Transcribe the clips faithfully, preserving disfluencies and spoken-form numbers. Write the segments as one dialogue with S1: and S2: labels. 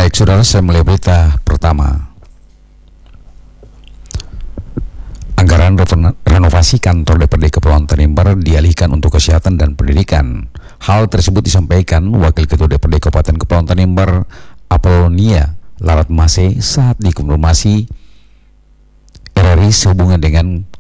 S1: Baik saudara, saya mulai berita pertama. Anggaran renovasi kantor D P R D Kepulauan Tanimbar dialihkan untuk kesehatan dan pendidikan. Hal tersebut disampaikan Wakil Ketua D P R D Kabupaten Kepulauan Tanimbar, Apolonia Laratmase, saat dikonfirmasi R R I sehubungan dengan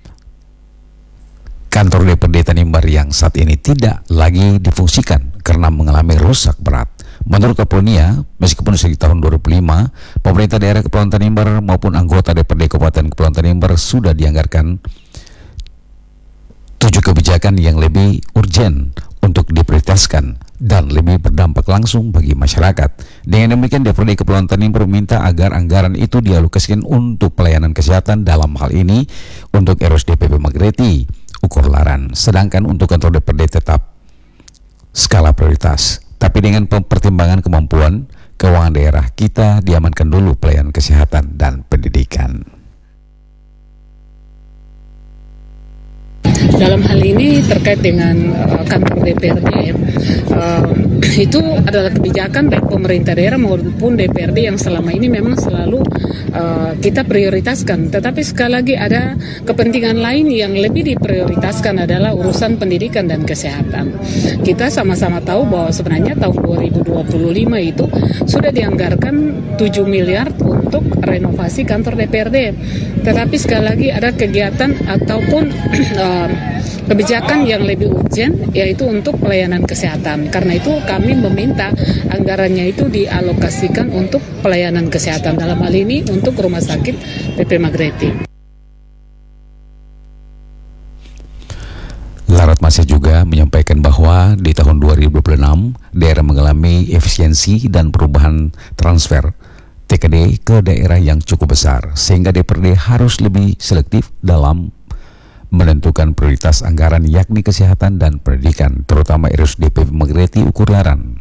S1: kantor D P R D Tanimbar yang saat ini tidak lagi difungsikan karena mengalami rusak berat. Menurut Apolonia, meskipun sejak tahun dua ribu lima, pemerintah daerah Kepulauan Tanimbar maupun anggota D P R D Kabupaten Kepulauan Tanimbar sudah dianggarkan tujuh kebijakan yang lebih urgen untuk diprioritaskan dan lebih berdampak langsung bagi masyarakat. Dengan demikian, D P R D Kepulauan Tanimbar meminta agar anggaran itu dialokasikan untuk pelayanan kesehatan, dalam hal ini untuk R S D P P Magreti, Ukur Laran, sedangkan untuk kantor D P R D tetap skala prioritas. Tapi dengan pertimbangan kemampuan keuangan daerah, kita diamankan dulu pelayanan kesehatan dan pendidikan.
S2: Dalam hal ini terkait dengan uh, kantor D P R D, uh, itu adalah kebijakan baik pemerintah daerah maupun D P R D yang selama ini memang selalu uh, kita prioritaskan. Tetapi sekali lagi ada kepentingan lain yang lebih diprioritaskan adalah urusan pendidikan dan kesehatan. Kita sama-sama tahu bahwa sebenarnya tahun dua ribu dua puluh lima itu sudah dianggarkan tujuh miliar untuk renovasi kantor D P R D. Tetapi sekali lagi ada kegiatan ataupun uh, kebijakan yang lebih urgent, yaitu untuk pelayanan kesehatan. Karena itu kami meminta anggarannya itu dialokasikan untuk pelayanan kesehatan, dalam hal ini untuk Rumah Sakit P P Magreti.
S1: Laratmase juga menyampaikan bahwa di tahun dua ribu dua puluh enam daerah mengalami efisiensi dan perubahan transfer T K D ke daerah yang cukup besar, sehingga D P R D harus lebih selektif dalam menentukan prioritas anggaran, yakni kesehatan dan pendidikan, terutama R S D P P Magreti Ukur Laran.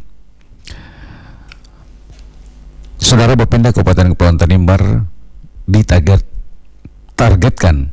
S1: Saudara, Bapenda Kabupaten Kepulauan Tanimbar ditarget targetkan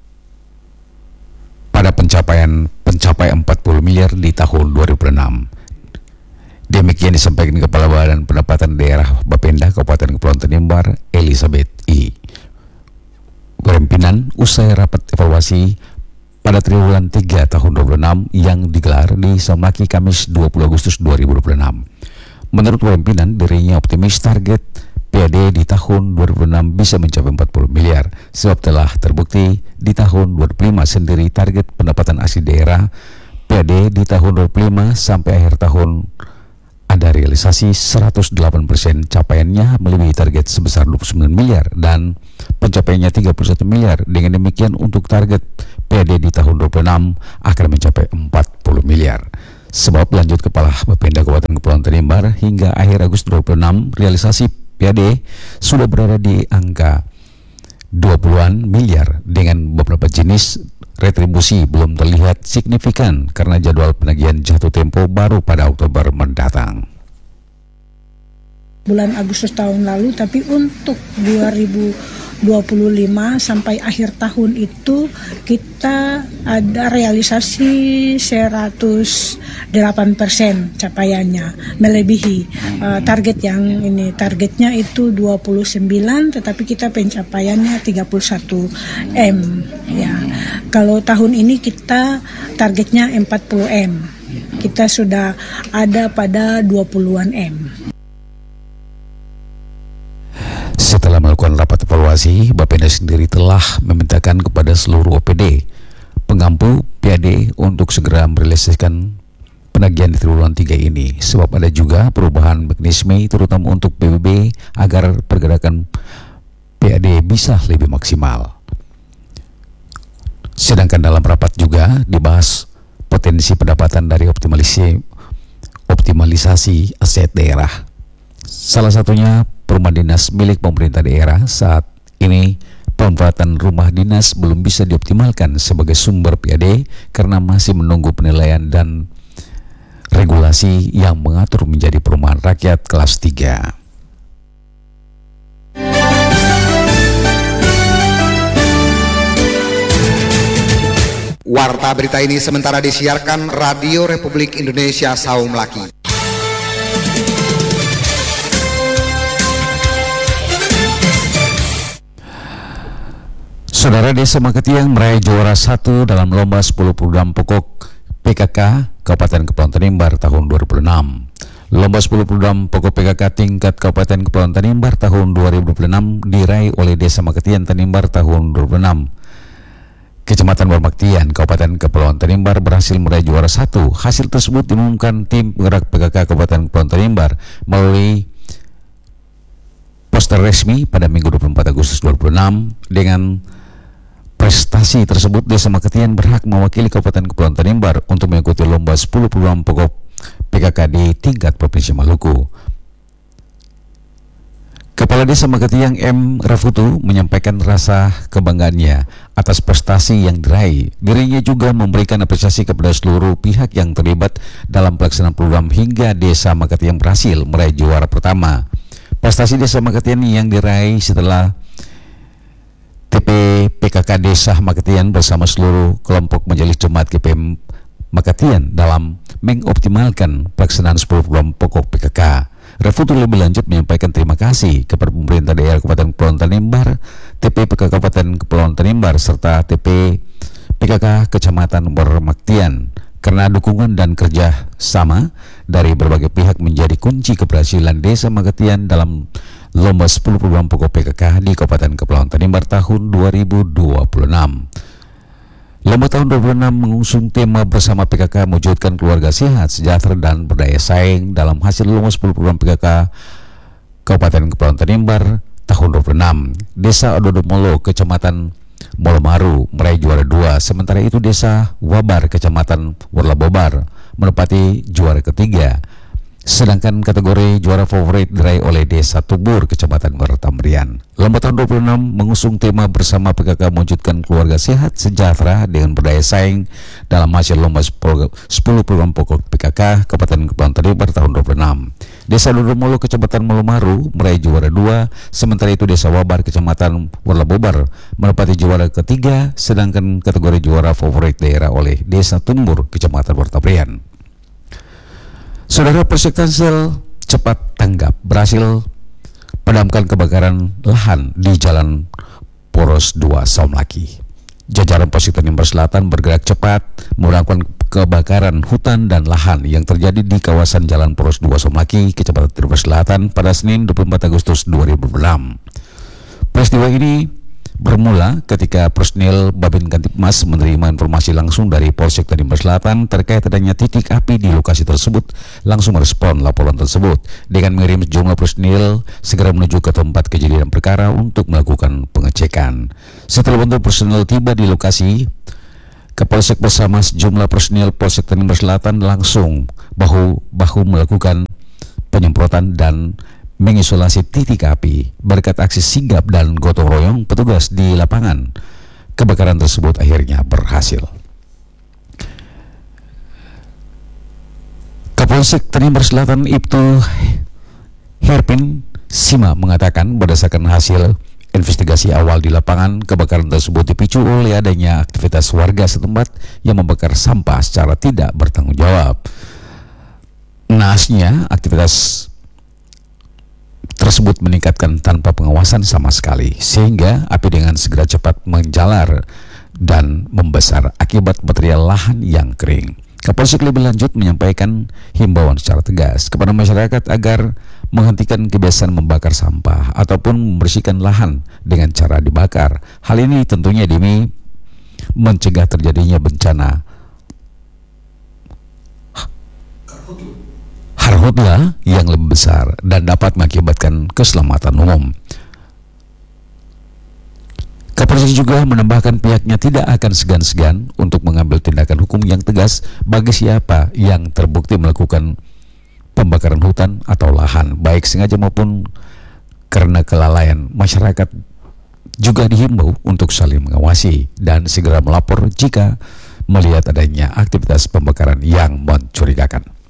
S1: pada pencapaian pencapaian empat puluh miliar di tahun dua ribu enam. Demikian disampaikan Kepala Badan Pendapatan Daerah Bapenda Kabupaten Kepulauan Tanimbar, Elizabeth I. Berempinan usai rapat evaluasi pada triwulan tiga tahun dua ribu enam yang digelar di Samlaki Kamis dua puluh Agustus dua ribu dua puluh enam. Menurut pimpinan, dirinya optimis target P A D di tahun dua ribu enam bisa mencapai empat puluh miliar, sebab telah terbukti di tahun dua ribu lima sendiri target pendapatan asli daerah P A D di tahun dua ribu lima sampai akhir tahun ada realisasi seratus delapan persen, capaiannya melebihi target sebesar dua puluh sembilan miliar dan pencapaiannya tiga puluh satu miliar. Dengan demikian untuk target P A D di tahun dua ribu enam akan mencapai empat puluh miliar. Sebab lanjut Kepala Bapenda Kabupaten Kepulauan Tanimbar, hingga akhir Agustus dua ribu enam realisasi P A D sudah berada di angka dua puluhan miliar dengan beberapa jenis retribusi belum terlihat signifikan karena jadwal penagihan jatuh tempo baru pada Oktober mendatang.
S3: Bulan Agustus tahun lalu, tapi untuk dua ribu dua puluh lima sampai akhir tahun itu kita ada realisasi seratus delapan persen capaiannya, melebihi uh, target yang ini. Targetnya itu dua puluh sembilan, tetapi kita pencapaiannya tiga puluh satu M. Ya, kalau tahun ini kita targetnya empat puluh M. Kita sudah ada pada dua puluhan M.
S1: Setelah melakukan rapat evaluasi, Bapenda sendiri telah memintakan kepada seluruh O P D pengampu P A D untuk segera merealisasikan penagihan di triwulan tiga ini, sebab ada juga perubahan mekanisme terutama untuk P B B agar pergerakan P A D bisa lebih maksimal. Sedangkan dalam rapat juga dibahas potensi pendapatan dari optimalisasi optimalisasi aset daerah. Salah satunya rumah dinas milik pemerintah daerah. Saat ini pemanfaatan rumah dinas belum bisa dioptimalkan sebagai sumber P A D karena masih menunggu penilaian dan regulasi yang mengatur menjadi perumahan rakyat kelas tiga.
S4: Warta berita ini sementara disiarkan Radio Republik Indonesia Saumlaki.
S1: Saudara, Desa Maketiang meraih juara satu dalam lomba sepuluh program pokok P K K Kabupaten Kepulauan Tanimbar tahun dua ribu enam. Lomba sepuluh program pokok P K K tingkat Kabupaten Kepulauan Tanimbar tahun dua ribu dua puluh enam diraih oleh Desa Maketiang Tanimbar tahun dua ribu enam. Kecamatan Warmaktian, Kabupaten Kepulauan Tanimbar berhasil meraih juara satu. Hasil tersebut diumumkan tim penggerak P K K Kabupaten Kepulauan Tanimbar melalui poster resmi pada Minggu dua puluh empat Agustus dua ribu enam. Dengan prestasi tersebut, Desa Maketian berhak mewakili Kabupaten Kepulauan Tanimbar untuk mengikuti lomba sepuluh program pokok P K K di tingkat Provinsi Maluku. Kepala Desa Maketiang M. Rafutu menyampaikan rasa kebanggaannya atas prestasi yang diraih. Dirinya juga memberikan apresiasi kepada seluruh pihak yang terlibat dalam pelaksanaan program hingga Desa Maketiang berhasil meraih juara pertama. Prestasi Desa Maketiang yang diraih setelah T P P K K Desa Maketiang bersama seluruh kelompok majelis jemaat G P M Maketiang dalam mengoptimalkan pelaksanaan sepuluh program pokok P K K. Rafutu lebih lanjut menyampaikan terima kasih kepada pemerintah daerah Kabupaten Kepulauan Tanimbar, T P P K K Kabupaten Kepulauan Tanimbar, serta T P P K K Kecamatan Warmaktian karena dukungan dan kerja sama dari berbagai pihak menjadi kunci keberhasilan Desa Maketiang dalam lomba sepuluh program pokok P K K di Kabupaten Kepulauan Tanimbar tahun dua ribu dua puluh enam. Lomba tahun dua ribu enam mengusung tema bersama P K K mewujudkan keluarga sehat, sejahtera dan berdaya saing. Dalam hasil lomba sepuluh program P K K Kabupaten Kepulauan Tanimbar tahun dua ribu enam, Desa Ododomolo Kecamatan Molomaru meraih juara dua, sementara itu Desa Wabar Kecamatan Warlabobar menempati juara ketiga. Sedangkan kategori juara favorit diraih oleh Desa Tubur Kecamatan Mertamrian. Lomba tahun dua ribu enam mengusung tema bersama P K K mewujudkan keluarga sehat sejahtera dengan berdaya saing. Dalam hasil lomba sepuluh program pokok P K K Kabupaten Kepulauan Tanimbar tahun dua ribu enam, Desa Ododomolo Kecamatan Molomaru meraih juara dua, sementara itu Desa Wabar Kecamatan Warlabobar menempati juara ketiga, sedangkan kategori juara favorit daerah oleh Desa Tumbur Kecamatan Mertamrian. Saudara, Polsek Tangsel cepat tanggap berhasil padamkan kebakaran lahan di Jalan Poros dua Saumlaki. Jajaran Polsek Tanimbar Selatan bergerak cepat memadamkan kebakaran hutan dan lahan yang terjadi di kawasan Jalan Poros dua Saumlaki, Kecamatan Tanimbar Selatan pada Senin dua puluh empat Agustus dua ribu enam. Peristiwa ini bermula ketika personil Babin Kantipmas menerima informasi langsung dari Polsek Tanimbar Selatan terkait adanya titik api di lokasi tersebut, langsung merespon laporan tersebut dengan mengirim sejumlah personil segera menuju ke tempat kejadian perkara untuk melakukan pengecekan. Setelah bentuk personil tiba di lokasi, Kapolsek bersama sejumlah personil Polsek Tanimbar Selatan langsung bahu-bahu melakukan penyemprotan dan mengisolasi titik api. Berkat aksi sigap dan gotong royong petugas di lapangan, kebakaran tersebut akhirnya berhasil. Kapolsek Tanimbar Selatan Ibtu Herpin Sima mengatakan berdasarkan hasil investigasi awal di lapangan, kebakaran tersebut dipicu oleh adanya aktivitas warga setempat yang membakar sampah secara tidak bertanggung jawab. Naasnya, aktivitas tersebut meningkatkan tanpa pengawasan sama sekali, sehingga api dengan segera cepat menjalar dan membesar akibat material lahan yang kering. Kapolsek lebih lanjut menyampaikan himbauan secara tegas kepada masyarakat agar menghentikan kebiasaan membakar sampah ataupun membersihkan lahan dengan cara dibakar. Hal ini tentunya demi mencegah terjadinya bencana karhutla yang lebih besar dan dapat mengakibatkan keselamatan umum. Kapolsek juga menambahkan pihaknya tidak akan segan-segan untuk mengambil tindakan hukum yang tegas bagi siapa yang terbukti melakukan pembakaran hutan atau lahan, baik sengaja maupun karena kelalaian. Masyarakat juga dihimbau untuk saling mengawasi dan segera melapor jika melihat adanya aktivitas pembakaran yang mencurigakan.